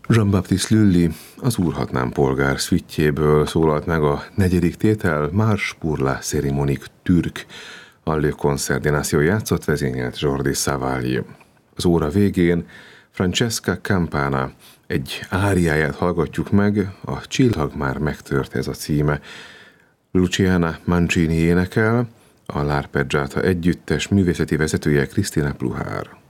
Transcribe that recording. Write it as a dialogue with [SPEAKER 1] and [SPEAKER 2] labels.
[SPEAKER 1] Jean-Baptiste Lully, az Úrhatnám polgár szüitjéből szólalt meg a negyedik tétel Marche pour la cérémonie turque, a Le Concert des Nations játszott, vezényelt Jordi Savall. Az óra végén Francesca Campana egy áriáját hallgatjuk meg, a Csillag már megtört ez a címe. Luciana Mancini énekel, a L'Arpeggiata együttes művészeti vezetője Cristina Pluhár.